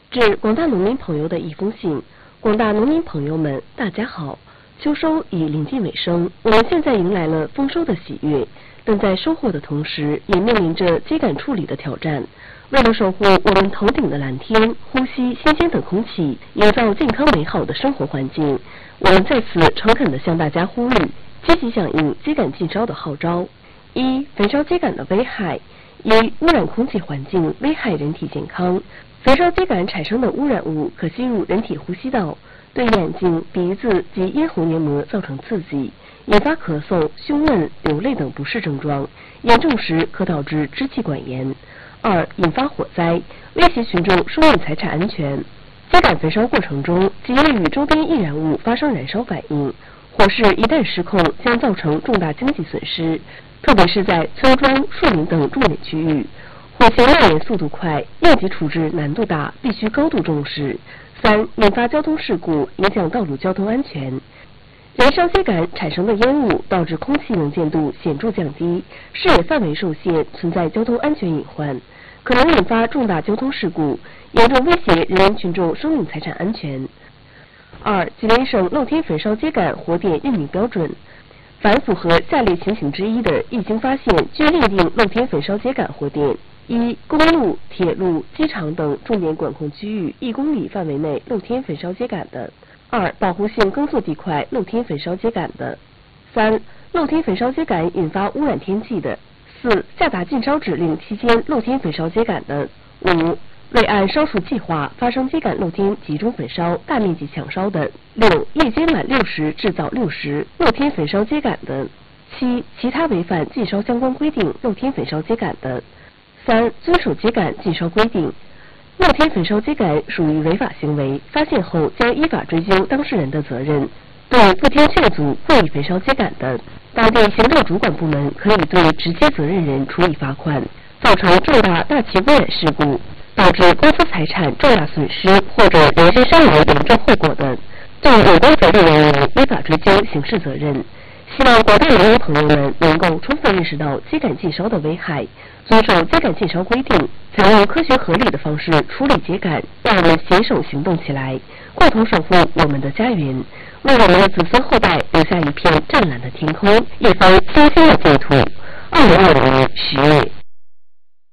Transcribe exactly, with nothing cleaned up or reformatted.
致广大农民朋友的一封信。广大农民朋友们，大家好！秋收已临近尾声，我们现在迎来了丰收的喜悦，但在收获的同时，也面临着秸秆处理的挑战。为了守护我们头顶的蓝天，呼吸新鲜的空气，营造健康美好的生活环境，我们在此诚恳地向大家呼吁，积极响应秸秆禁烧的号召。一、焚烧秸秆的危害。一、污染空气环境，危害人体健康。焚烧秸秆产生的污染物可吸入人体呼吸道，对眼睛、鼻子及咽喉黏膜造成刺激，引发咳嗽、胸闷、流泪等不适症状，严重时可导致支气管炎。二、引发火灾，威胁群众生命财产安全。秸秆焚烧过程中，极易与周边易燃物发生燃烧反应，火势一旦失控，将造成重大经济损失，特别是在村庄、树林等重点区域。火情蔓延速度快，应急处置难度大，必须高度重视。三、引发交通事故，影响道路交通安全。燃烧秸秆产生的烟雾导致空气能见度显著降低，视野范围受限，存在交通安全隐患，可能引发重大交通事故，严重威胁人民群众生命财产安全。二、吉林省露天焚烧秸秆火点认定标准。凡符合下列情形之一的，一经发现，均认定露天焚烧秸秆火点：一、公路、铁路、机场等重点管控区域一公里范围内露天焚烧秸秆的；二、保护性耕作地块露天焚烧秸秆的；三、露天焚烧秸秆引发污染天气的；四、下达禁烧指令期间露天焚烧秸秆的；五、未按烧除计划发生秸秆露天集中焚烧、大面积抢烧的；六、夜间满六时至早六时露天焚烧秸秆的；七、其他违反禁烧相关规定露天焚烧秸秆的。三、遵守秸秆禁烧规定。露天焚烧秸秆属于违法行为，发现后将依法追究当事人的责任。对不听劝阻、故意焚烧秸秆的，当地行政主管部门可以对直接责任人处以罚款。造成重大大气污染事故，导致公司财产重大损失或者人身伤亡严重后果的，对有关责任人员依法追究刑事责任。希望广大农民朋友们能够充分认识到秸秆禁烧的危害，遵守秸秆禁烧规定，采用科学合理的方式处理秸秆，让我们携手行动起来，共同守护我们的家园，为我们的子孙后代留下一片湛蓝的天空，一方新鲜的净土。二零二零年十月。